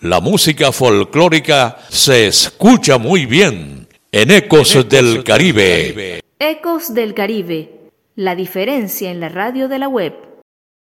La música folclórica se escucha muy bien en Ecos del Caribe. Ecos del Caribe, la diferencia en la radio de la web.